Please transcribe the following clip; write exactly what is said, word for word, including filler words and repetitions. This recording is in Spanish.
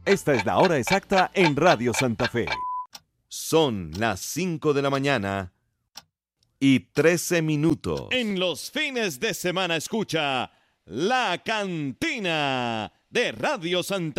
Esta es la hora exacta en Radio Santa Fe. Son las cinco de la mañana y trece minutos. En los fines de semana escucha La Cantina de Radio Santa Fe.